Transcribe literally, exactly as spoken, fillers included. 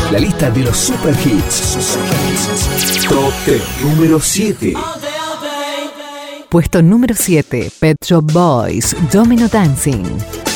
La lista de los super hits. Top diez, número siete. Puesto número siete, Pet Shop Boys, Domino Dancing.